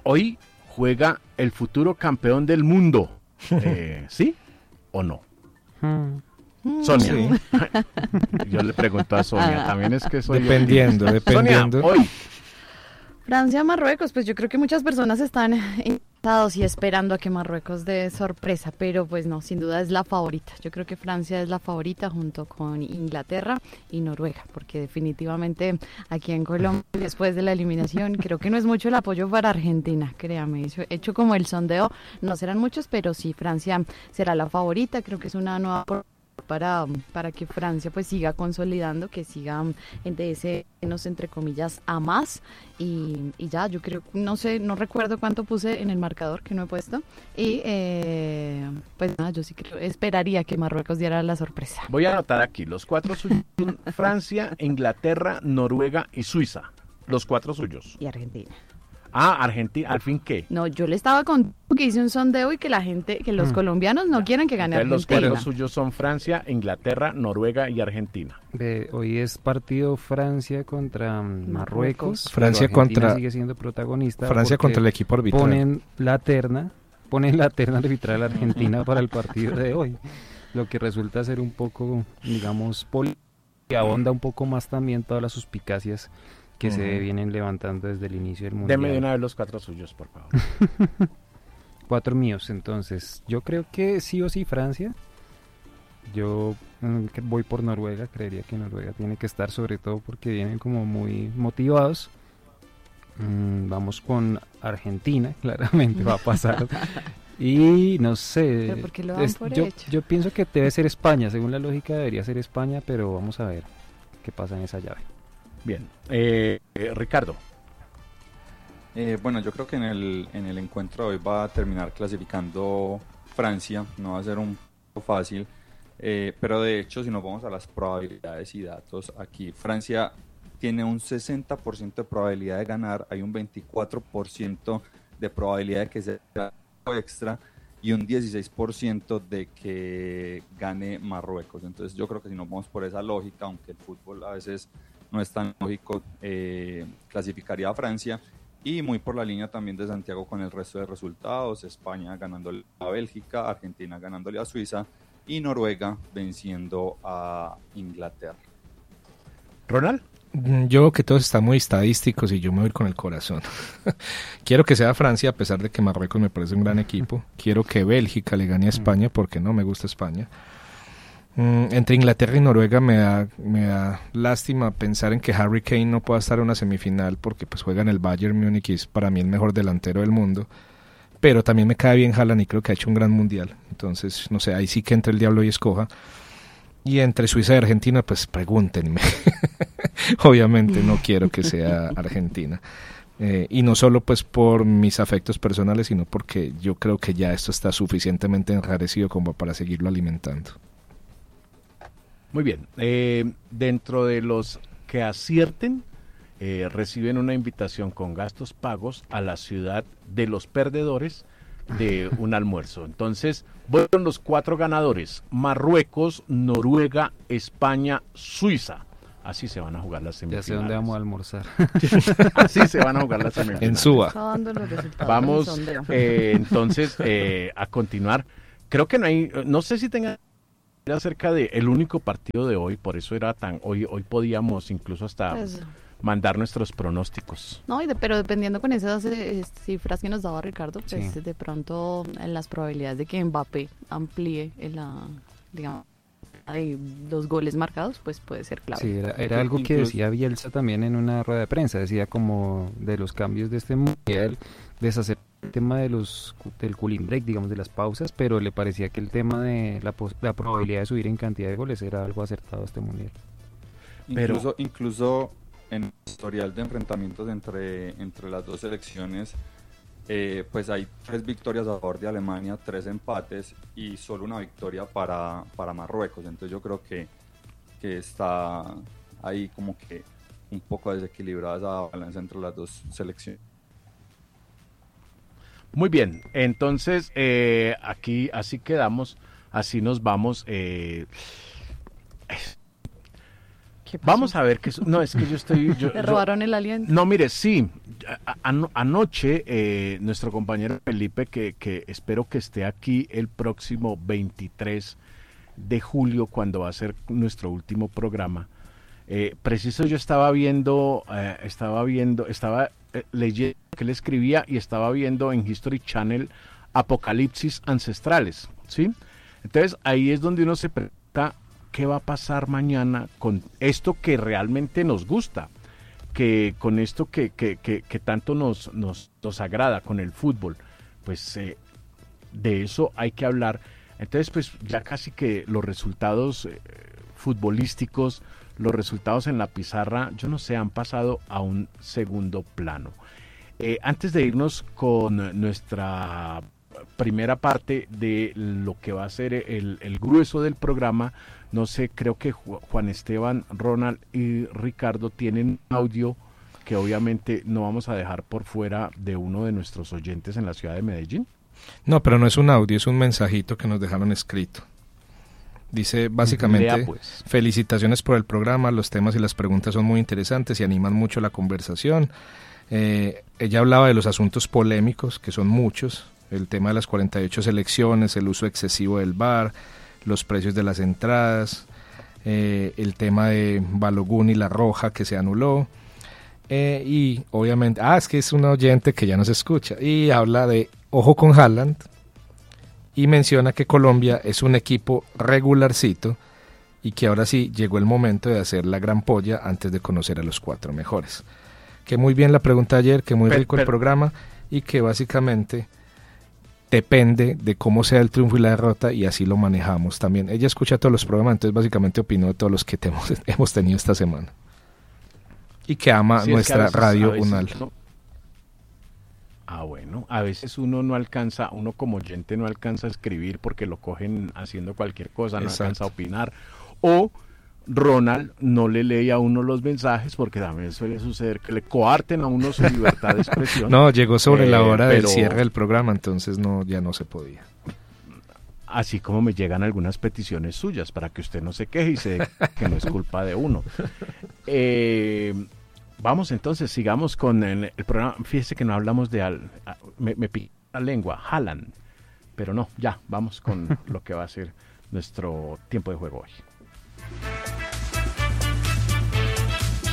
Hoy juega el futuro campeón del mundo. ¿Sí o no? Sonia. Sí. Yo le pregunto a Sonia, también es que soy Dependiendo. Sonia, hoy. Francia-Marruecos, pues yo creo que muchas personas están interesados y esperando a que Marruecos dé sorpresa, pero pues no, sin duda es la favorita. Yo creo que Francia es la favorita junto con Inglaterra y Noruega, porque definitivamente aquí en Colombia, después de la eliminación, creo que no es mucho el apoyo para Argentina, créame. He hecho como el sondeo, no serán muchos, pero sí, Francia será la favorita. Creo que es una nueva para que Francia pues siga consolidando, que siga de ese menos entre comillas a más y ya, yo creo, no sé, no recuerdo cuánto puse en el marcador que no he puesto y pues nada, yo sí creo, esperaría que Marruecos diera la sorpresa. Voy a anotar aquí, los 4 suyos son Francia, Inglaterra, Noruega y Suiza, los 4 suyos. Y Argentina. Argentina, ¿al fin qué? No, yo le estaba contando que hice un sondeo y que la gente, que los colombianos no quieren que gane Entonces, Argentina. los 4 suyos son Francia, Inglaterra, Noruega y Argentina. Hoy es partido Francia contra Marruecos. Francia pero Argentina contra- sigue siendo protagonista. Francia porque contra el equipo arbitral. Ponen la terna arbitral argentina para el partido de hoy. Lo que resulta ser un poco, digamos, que ahonda un poco más también todas las suspicacias que se vienen levantando desde el inicio del mundial. Deme de una vez los 4 suyos, por favor. 4 míos, entonces. Yo creo que sí o sí Francia. Yo voy por Noruega, creería que Noruega tiene que estar, sobre todo porque vienen como muy motivados. Vamos con Argentina, claramente va a pasar. Y no sé, ¿Pero por qué lo dan por hecho? yo pienso que debe ser España, según la lógica debería ser España, pero vamos a ver qué pasa en esa llave. Bien, Ricardo. Bueno, yo creo que en el encuentro de hoy va a terminar clasificando Francia, no va a ser un poco fácil, pero de hecho si nos vamos a las probabilidades y datos, aquí Francia tiene un 60% de probabilidad de ganar, hay un 24% de probabilidad de que sea extra y un 16% de que gane Marruecos. Entonces yo creo que si nos vamos por esa lógica, aunque el fútbol a veces no es tan lógico, clasificaría a Francia y muy por la línea también de Santiago con el resto de resultados, España ganándole a Bélgica, Argentina ganándole a Suiza y Noruega venciendo a Inglaterra. ¿Ronald? Yo que todos están muy estadísticos y yo me voy con el corazón. Quiero que sea Francia, a pesar de que Marruecos me parece un gran equipo. Quiero que Bélgica le gane a España, porque no me gusta España. Entre Inglaterra y Noruega me da lástima pensar en que Harry Kane no pueda estar en una semifinal, porque pues juega en el Bayern Múnich y es para mí el mejor delantero del mundo. Pero también me cae bien Haaland y creo que ha hecho un gran mundial. Entonces, no sé, ahí sí que entre el diablo y escoja. Y entre Suiza y Argentina, pues pregúntenme. Obviamente no quiero que sea Argentina. Y no solo pues por mis afectos personales, sino porque yo creo que ya esto está suficientemente enrarecido como para seguirlo alimentando. Muy bien. Dentro de los que acierten, reciben una invitación con gastos pagos a la ciudad de los perdedores de un almuerzo. Entonces, voy con los 4 ganadores: Marruecos, Noruega, España, Suiza. Así se van a jugar las Ya semifinales. sé dónde vamos a almorzar. Así se van a jugar las semifinales. En Suba. Estaba dando los resultados Vamos, del sondeo. entonces, a continuar. Creo que no sé si tenga acerca de el único partido de hoy, por eso era hoy podíamos incluso hasta Pues, mandar nuestros pronósticos. no, pero dependiendo con esas cifras que nos daba Ricardo, pues Sí. de pronto las probabilidades de que Mbappé amplíe digamos, hay 2 goles marcados, pues puede ser clave. Sí, era algo que decía Bielsa también en una rueda de prensa, decía como de los cambios de este mundial, deshacer el tema del cooling break, digamos, de las pausas, pero le parecía que el tema de la probabilidad de subir en cantidad de goles era algo acertado este mundial. Pero- Incluso en el historial de enfrentamientos entre las dos selecciones, pues hay 3 victorias a favor de Alemania, 3 empates y solo una victoria para Marruecos. Entonces yo creo que está ahí como que un poco desequilibrada esa balanza entre las dos selecciones. Muy bien, entonces aquí así quedamos, así nos vamos. ¿Qué pasó? Vamos a ver no, es que yo estoy... ¿Te robaron el aliento? No, mire, sí. Anoche nuestro compañero Felipe, que espero que esté aquí el próximo 23 de julio, cuando va a ser nuestro último programa, preciso yo estaba leyendo que él escribía y estaba viendo en History Channel Apocalipsis Ancestrales, ¿sí? Entonces ahí es donde uno se pregunta qué va a pasar mañana con esto que realmente nos gusta, que con esto que tanto nos agrada, con el fútbol. Pues de eso hay que hablar. Entonces pues ya casi que los resultados futbolísticos, los resultados en la pizarra, yo no sé, han pasado a un segundo plano. Antes de irnos con nuestra primera parte de lo que va a ser el grueso del programa, no sé, creo que Juan Esteban, Ronald y Ricardo tienen audio que obviamente no vamos a dejar por fuera de uno de nuestros oyentes en la ciudad de Medellín. No, pero no es un audio, es un mensajito que nos dejaron escrito. Dice básicamente, Lea, pues. Felicitaciones por el programa, los temas y las preguntas son muy interesantes y animan mucho la conversación. Ella hablaba de los asuntos polémicos, que son muchos, el tema de las 48 selecciones, el uso excesivo del VAR, los precios de las entradas, el tema de Balogun y La Roja que se anuló, y obviamente, es que es un oyente que ya nos escucha, y habla de ojo con Haaland, y menciona que Colombia es un equipo regularcito, y que ahora sí llegó el momento de hacer la gran polla antes de conocer a los 4 mejores. Que muy bien la pregunta ayer, que muy rico el programa, y que básicamente depende de cómo sea el triunfo y la derrota, y así lo manejamos también. Ella escucha todos los programas, entonces básicamente opinó de todos los que hemos tenido esta semana. Y que ama Sí, nuestra es que radio a veces UNAL. Bueno, a veces uno como oyente no alcanza a escribir porque lo cogen haciendo cualquier cosa, no Exacto. alcanza a opinar. O Ronald no le lee a uno los mensajes porque también suele suceder que le coarten a uno su libertad de expresión. No, llegó sobre la hora del pero cierre del programa, entonces ya no se podía. así como me llegan algunas peticiones suyas para que usted no se queje y se que no es culpa de uno. Vamos entonces, sigamos con el programa. Fíjese que no hablamos de me pica la lengua, Haaland, pero no, ya, vamos con lo que va a ser nuestro tiempo de juego hoy.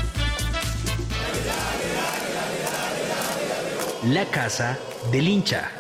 La casa del hincha.